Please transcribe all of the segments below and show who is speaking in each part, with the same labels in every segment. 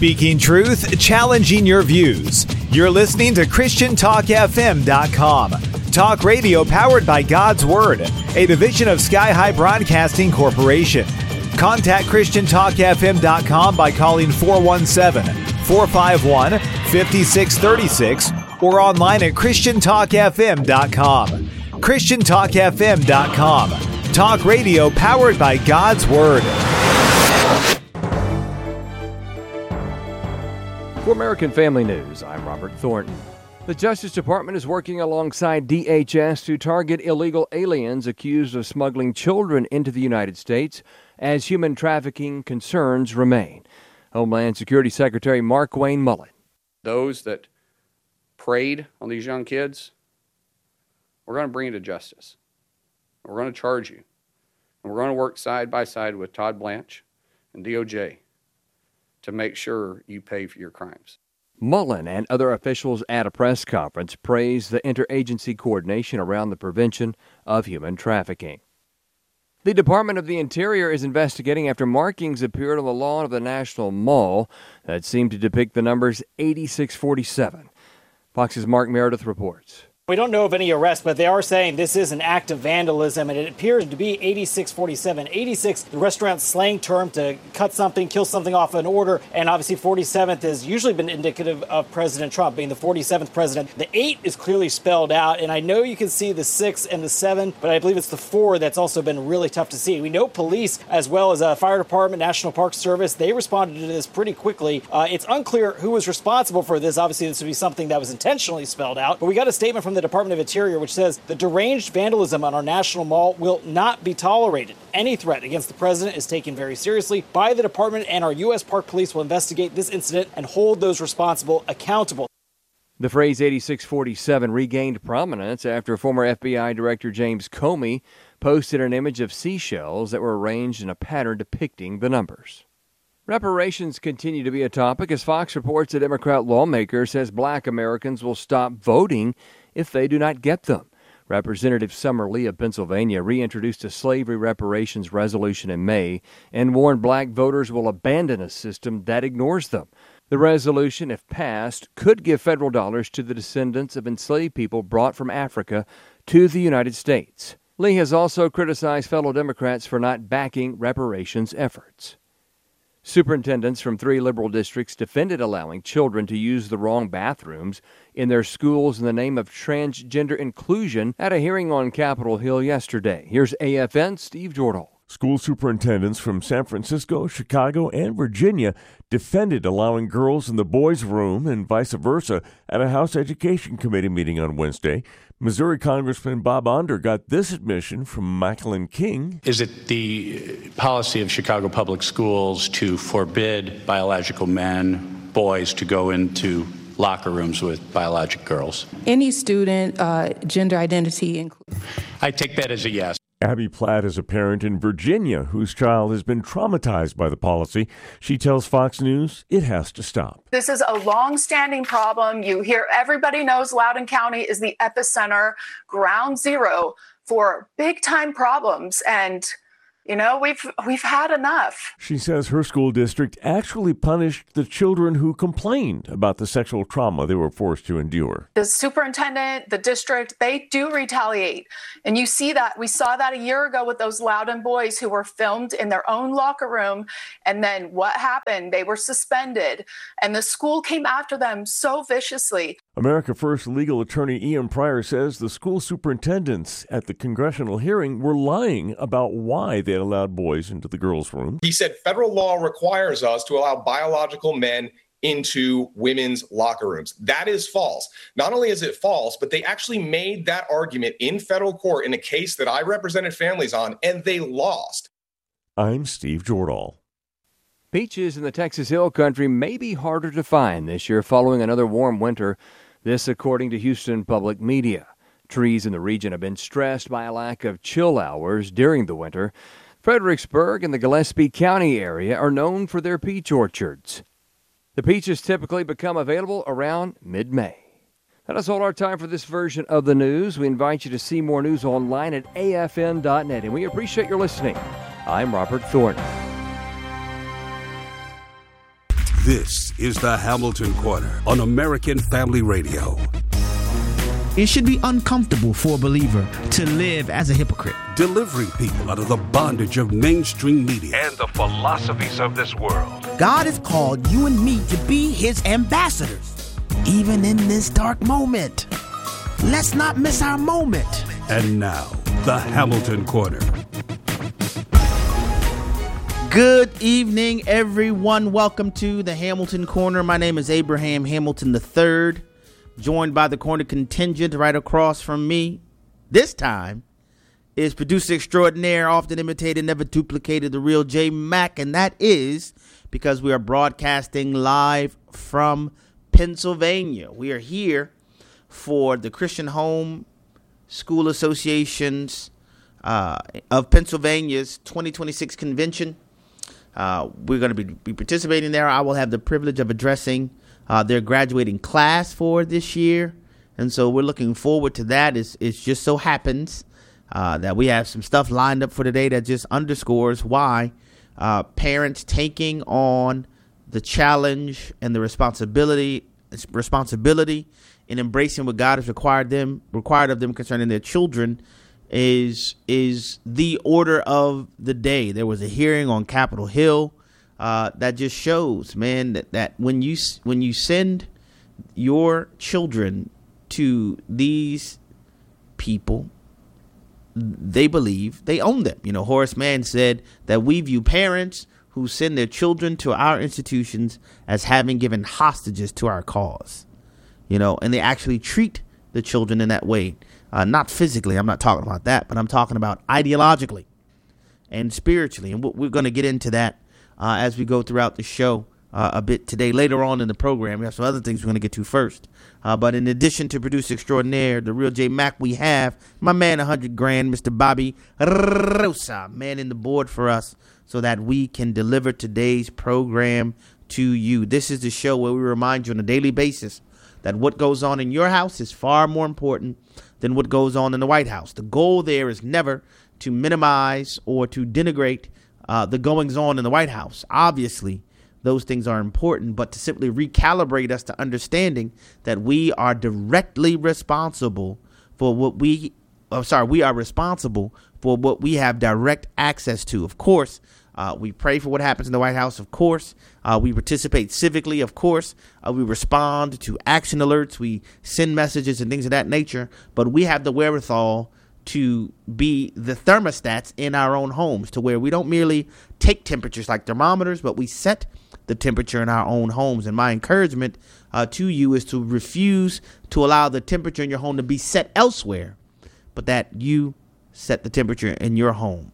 Speaker 1: Speaking truth, challenging your views. You're listening to ChristianTalkFM.com. Talk radio powered by God's Word, a division of Sky High Broadcasting Corporation. Contact ChristianTalkFM.com by calling 417-451-5636 or online at ChristianTalkFM.com. ChristianTalkFM.com. Talk radio powered by God's Word.
Speaker 2: For American Family News, I'm Robert Thornton. The Justice Department is working alongside DHS to target illegal aliens accused of smuggling children into the United States as human trafficking concerns remain. Homeland Security Secretary Markwayne Mullin.
Speaker 3: Those that preyed on these young kids, we're going to bring you to justice. We're going to charge you. And we're going to work side by side with Todd Blanche and DOJ to make sure you pay for your crimes.
Speaker 2: Mullin and other officials at a press conference praised the interagency coordination around the prevention of human trafficking. The Department of the Interior is investigating after markings appeared on the lawn of the National Mall that seemed to depict the numbers 8647. Fox's Mark Meredith reports.
Speaker 4: We don't know of any arrests, but they are saying this is an act of vandalism, and it appears to be 8647. 86, the restaurant's slang term to cut something, kill something off an order, and obviously 47th has usually been indicative of President Trump being the 47th president. The 8 is clearly spelled out, and I know you can see the 6 and the 7, but I believe it's the 4 that's also been really tough to see. We know police, as well as a fire department, National Park Service, they responded to this pretty quickly. It's unclear who was responsible for this. Obviously, this would be something that was intentionally spelled out, but we got a statement from the Department of Interior which says the deranged vandalism on our National Mall will not be tolerated. Any threat against the president is taken very seriously by the department, and our U.S. Park Police will investigate this incident and hold those responsible accountable.
Speaker 2: The phrase 8647 regained prominence after former FBI Director James Comey posted an image of seashells that were arranged in a pattern depicting the numbers. Reparations continue to be a topic as Fox reports a Democrat lawmaker says black Americans will stop voting if they do not get them. Representative Summer Lee of Pennsylvania reintroduced a slavery reparations resolution in May and warned black voters will abandon a system that ignores them. The resolution, if passed, could give federal dollars to the descendants of enslaved people brought from Africa to the United States. Lee has also criticized fellow Democrats for not backing reparations efforts. Superintendents from 3 liberal districts defended allowing children to use the wrong bathrooms in their schools in the name of transgender inclusion at a hearing on Capitol Hill yesterday. Here's AFN's Steve Jordahl.
Speaker 5: School superintendents from San Francisco, Chicago, and Virginia defended allowing girls in the boys' room and vice versa at a House Education Committee meeting on Wednesday. Missouri Congressman Bob Onder got this admission from Macklin King.
Speaker 6: Is it the policy of Chicago Public Schools to forbid biological men, boys, to go into locker rooms with biologic girls?
Speaker 7: Any student, gender identity.
Speaker 6: I take that as a yes.
Speaker 5: Abby Platt is a parent in Virginia whose child has been traumatized by the policy. She tells Fox News it has to stop.
Speaker 8: This is a long-standing problem. You hear everybody knows Loudoun County is the epicenter, ground zero for big-time problems. And you know, we've had enough.
Speaker 5: She says her school district actually punished the children who complained about the sexual trauma they were forced to endure.
Speaker 8: The superintendent, the district, they do retaliate. And you see that. We saw that a year ago with those Loudoun boys who were filmed in their own locker room. And then what happened? They were suspended. And the school came after them so viciously.
Speaker 5: America First legal attorney Ian Pryor says the school superintendents at the congressional hearing were lying about why they had allowed boys into the girls' room.
Speaker 9: He said federal law requires us to allow biological men into women's locker rooms. That is false. Not only is it false, but they actually made that argument in federal court in a case that I represented families on, and they lost.
Speaker 5: I'm Steve Jordahl.
Speaker 2: Peaches in the Texas Hill Country may be harder to find this year following another warm winter. This according to Houston Public Media. Trees in the region have been stressed by a lack of chill hours during the winter. Fredericksburg and the Gillespie County area are known for their peach orchards. The peaches typically become available around mid-May. That is all our time for this version of the news. We invite you to see more news online at afn.net, and we appreciate your listening. I'm Robert Thornton.
Speaker 10: This is the Hamilton Corner on American Family Radio.
Speaker 11: It should be uncomfortable for a believer to live as a hypocrite.
Speaker 10: Delivering people out of the bondage of mainstream media and the philosophies of this world.
Speaker 12: God has called you and me to be his ambassadors, even in this dark moment. Let's not miss our moment.
Speaker 10: And now, the Hamilton Corner.
Speaker 11: Good evening, everyone. Welcome to the Hamilton Corner. My name is Abraham Hamilton III, joined by the corner contingent right across from me. This time is producer extraordinaire, often imitated, never duplicated, the real J Mac, and that is because we are broadcasting live from Pennsylvania. We are here for the Christian Home School Association's of Pennsylvania's 2026 convention. We're going to be participating there. I will have the privilege of addressing their graduating class for this year. And so we're looking forward to that. It just so happens that we have some stuff lined up for today that just underscores why parents taking on the challenge and the responsibility in embracing what God has required of them concerning their children is the order of the day. There was a hearing on Capitol Hill that just shows, man, that when you send your children to these people, they believe they own them. You know, Horace Mann said that we view parents who send their children to our institutions as having given hostages to our cause. You know, and they actually treat the children in that way. Not physically, I'm not talking about that, but I'm talking about ideologically and spiritually. And we're going to get into that as we go throughout the show a bit today. Later on in the program, we have some other things we're going to get to first. But in addition to producer extraordinaire, the real J Mac, we have my man, 100 grand, Mr. Bobby Rosa, manning the board for us so that we can deliver today's program to you. This is the show where we remind you on a daily basis that what goes on in your house is far more important than what goes on in the White House. The goal there is never to minimize or to denigrate the goings on in the White House. Obviously, those things are important, but to simply recalibrate us to understanding that we are directly responsible for what we are responsible for what we have direct access to. Of course, we pray for what happens in the White House. Of course, we participate civically. Of course, we respond to action alerts. We send messages and things of that nature. But we have the wherewithal to be the thermostats in our own homes, to where we don't merely take temperatures like thermometers, but we set the temperature in our own homes. And my encouragement to you is to refuse to allow the temperature in your home to be set elsewhere, but that you set the temperature in your home.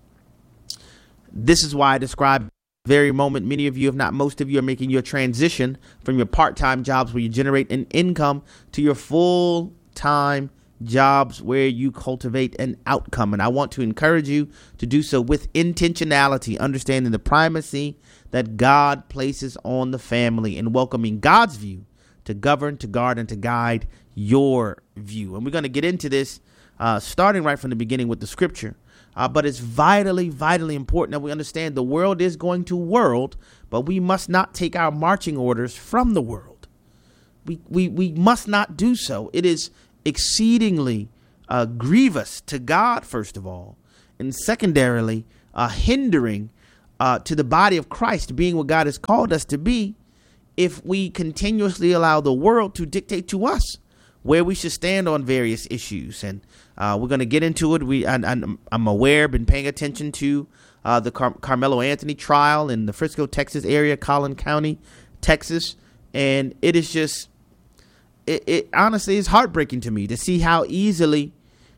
Speaker 11: This is why I describe very moment many of you, if not most of you, are making your transition from your part-time jobs where you generate an income to your full-time jobs where you cultivate an outcome. And I want to encourage you to do so with intentionality, understanding the primacy that God places on the family and welcoming God's view to govern, to guard, and to guide your view. And we're going to get into this starting right from the beginning with the scripture. But it's vitally, vitally important that we understand the world is going to world, but we must not take our marching orders from the world. We must not do so. It is exceedingly grievous to God, first of all, and secondarily hindering to the body of Christ being what God has called us to be if we continuously allow the world to dictate to us where we should stand on various issues. And we're going to get into it. I'm aware, been paying attention to the Carmelo Anthony trial in the Frisco, Texas area, Collin County, Texas. And it is just, it honestly is heartbreaking to me to see how easily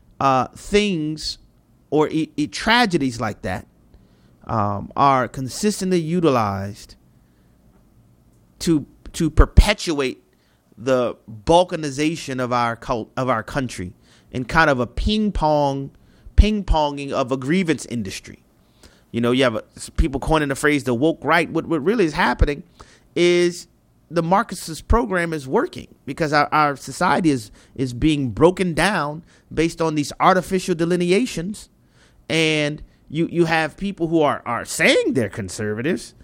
Speaker 11: things or tragedies like that are consistently utilized to perpetuate the balkanization of our country in kind of a ping-ponging of a grievance industry. You know, you have people coining the phrase the woke right. What really is happening is the Marxist program is working because our society is being broken down based on these artificial delineations. And you have people who are saying they're conservatives,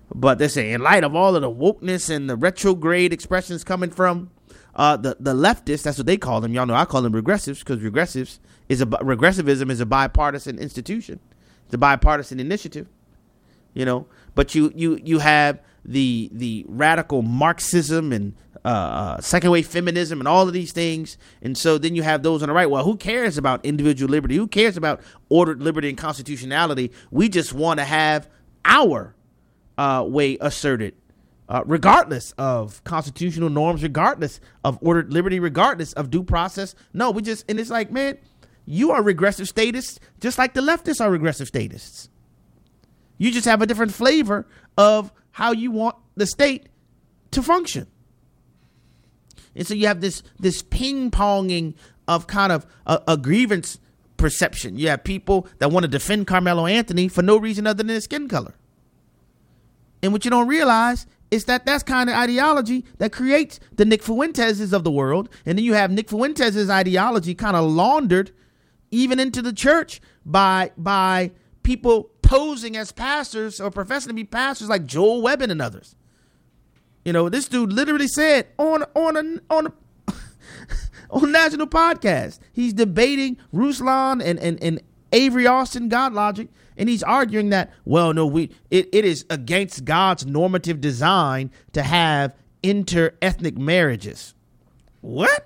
Speaker 11: But they say in light of all of the wokeness and the retrograde expressions coming from the leftists, that's what they call them. Y'all know I call them regressives, because regressivism is a bipartisan institution. It's a bipartisan initiative, you know. But you have the radical Marxism and second wave feminism and all of these things. And so then you have those on the right. Well, who cares about individual liberty? Who cares about ordered liberty and constitutionality? We just want to have our way asserted, regardless of constitutional norms, regardless of ordered liberty, regardless of due process. No, and it's like, man, you are regressive statists just like the leftists are regressive statists. You just have a different flavor of how you want the state to function. And so you have this ping-ponging of kind of a grievance perception. You have people that want to defend Carmelo Anthony for no reason other than his skin color. And what you don't realize is that that's kind of ideology that creates the Nick Fuentes's of the world. And then you have Nick Fuentes's ideology kind of laundered even into the church by people posing as pastors or professing to be pastors like Joel Webbin and others. You know, this dude literally said on a national podcast, he's debating Ruslan and Avery Austin, God Logic, and he's arguing that, well, no, it is against God's normative design to have inter-ethnic marriages. What?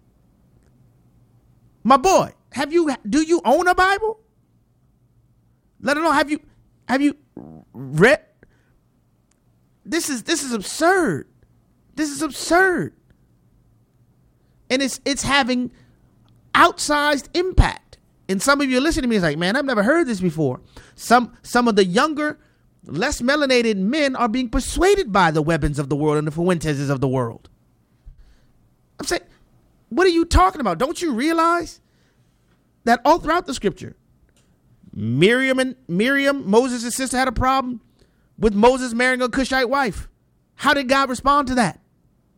Speaker 11: My boy, do you own a Bible? Let alone have you read? This is absurd. This is absurd. And it's having outsized impact. And some of you listening to me is like, man, I've never heard this before. Some of the younger, less melanated men are being persuaded by the Webbins of the world and the Fuenteses of the world. I'm saying, what are you talking about? Don't you realize that all throughout the scripture, Miriam, Moses' sister, had a problem with Moses marrying a Cushite wife? How did God respond to that?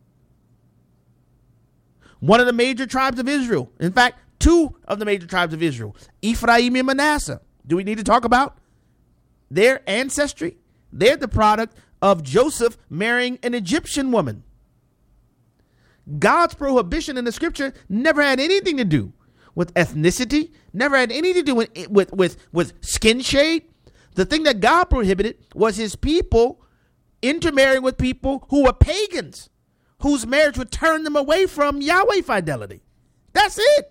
Speaker 11: One of the major tribes of Israel, in fact, two of the major tribes of Israel, Ephraim and Manasseh. Do we need to talk about their ancestry? They're the product of Joseph marrying an Egyptian woman. God's prohibition in the scripture never had anything to do with ethnicity, never had anything to do with skin shade. The thing that God prohibited was his people intermarrying with people who were pagans, whose marriage would turn them away from Yahweh fidelity. That's it.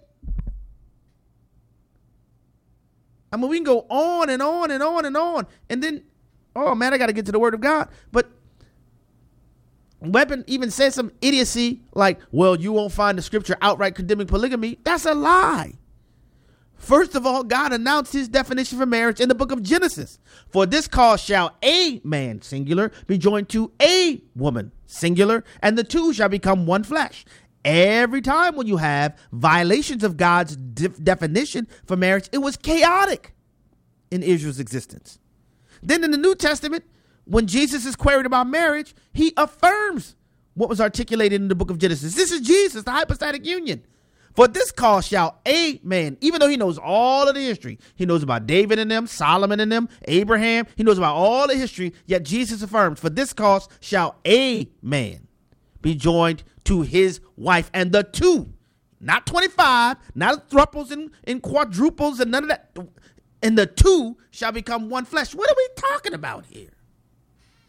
Speaker 11: I mean, we can go on and on and on and on. And then, oh man, I got to get to the word of God. But Webbin even said some idiocy like, well, you won't find the scripture outright condemning polygamy. That's a lie. First of all, God announced his definition for marriage in the book of Genesis. For this cause shall a man, singular, be joined to a woman, singular, and the two shall become one flesh. Every time when you have violations of God's definition for marriage, it was chaotic in Israel's existence. Then in the New Testament, when Jesus is queried about marriage, he affirms what was articulated in the book of Genesis. This is Jesus, the hypostatic union. For this cause shall a man, even though he knows all of the history, he knows about David and them, Solomon and them, Abraham, he knows about all the history, yet Jesus affirms, for this cause shall a man be joined to his wife, and the two, not 25, not thruples and quadruples and none of that, and the two shall become one flesh. What are we talking about here?